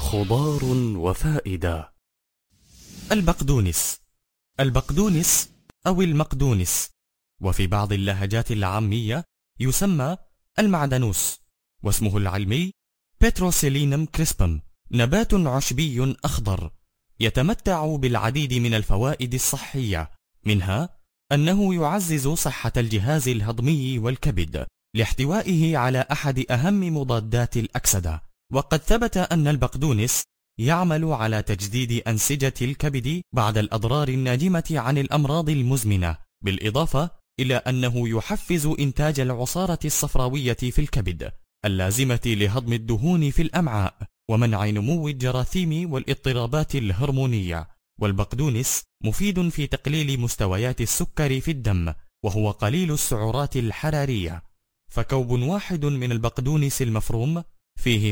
خضار وفائدة. البقدونس أو المقدونس، وفي بعض اللهجات العامية يسمى المعدنوس، واسمه العلمي بيتروسيلينم كريسبم. نبات عشبي أخضر يتمتع بالعديد من الفوائد الصحية، منها أنه يعزز صحة الجهاز الهضمي والكبد لاحتوائه على أحد أهم مضادات الأكسدة. وقد ثبت أن البقدونس يعمل على تجديد أنسجة الكبد بعد الأضرار الناجمة عن الأمراض المزمنة، بالإضافة إلى أنه يحفز إنتاج العصارة الصفراوية في الكبد اللازمة لهضم الدهون في الأمعاء ومنع نمو الجراثيم والاضطرابات الهرمونية. والبقدونس مفيد في تقليل مستويات السكر في الدم، وهو قليل السعرات الحرارية، فكوب واحد من البقدونس المفروم فيه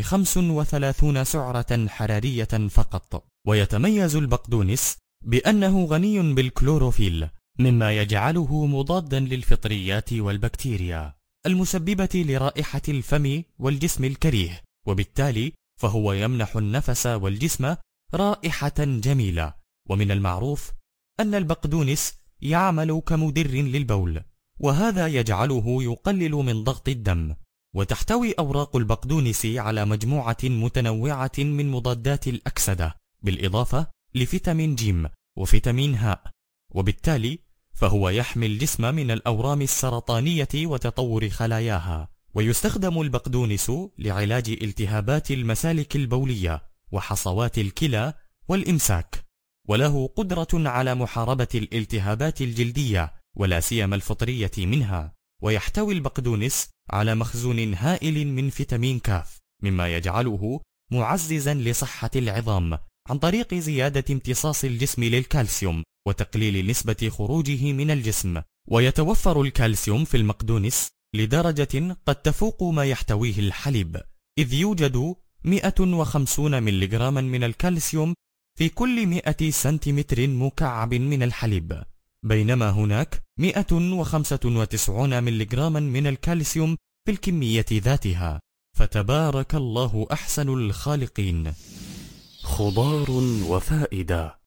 35 سعرة حرارية فقط. ويتميز البقدونس بأنه غني بالكلوروفيل، مما يجعله مضادا للفطريات والبكتيريا المسببة لرائحة الفم والجسم الكريه، وبالتالي فهو يمنح النفس والجسم رائحة جميلة. ومن المعروف أن البقدونس يعمل كمدر للبول، وهذا يجعله يقلل من ضغط الدم. وتحتوي أوراق البقدونس على مجموعة متنوعة من مضادات الأكسدة، بالإضافة لفيتامين ج وفيتامين ه، وبالتالي فهو يحمي الجسم من الأورام السرطانية وتطور خلاياها. ويستخدم البقدونس لعلاج التهابات المسالك البولية وحصوات الكلى والإمساك، وله قدرة على محاربة الالتهابات الجلدية ولا سيما الفطرية منها. ويحتوي البقدونس على مخزون هائل من فيتامين ك، مما يجعله معززا لصحة العظام عن طريق زيادة امتصاص الجسم للكالسيوم وتقليل نسبة خروجه من الجسم. ويتوفر الكالسيوم في المقدونس لدرجة قد تفوق ما يحتويه الحليب، إذ يوجد 150 ملغراما من الكالسيوم في كل 100 سنتيمتر مكعب من الحليب، بينما هناك 195 ملغراما من الكالسيوم في الكمية ذاتها. فتبارك الله أحسن الخالقين. خضار وفائدة.